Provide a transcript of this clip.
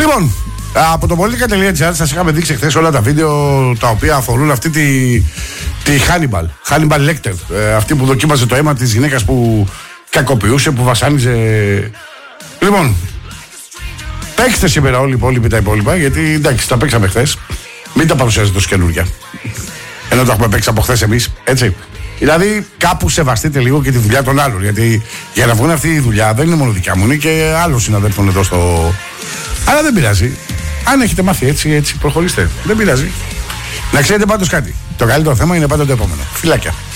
Λοιπόν, από το politica.gr σας είχαμε δείξει χθες όλα τα βίντεο τα οποία αφορούν αυτή τη Hannibal Lecter, αυτή που δοκίμαζε το αίμα της γυναίκας που κακοποιούσε, που βασάνιζε. Λοιπόν, παίξτε σήμερα όλοι οι υπόλοιποι τα υπόλοιπα, γιατί εντάξει, τα παίξαμε χθες. Μην τα παρουσιάζετε ως καινούργια. Ενώ τα έχουμε παίξει από χθες εμείς, έτσι. Δηλαδή, κάπου σεβαστείτε λίγο και τη δουλειά των άλλων. Γιατί για να βγουν αυτή η δουλειά δεν είναι μόνο δικιά μου, είναι και άλλων συναδέλφων εδώ στο. Αλλά δεν πειράζει. Αν έχετε μάθει έτσι, προχωρήστε. Δεν πειράζει. Να ξέρετε πάντως κάτι. Το καλύτερο θέμα είναι πάντα το επόμενο. Φιλάκια.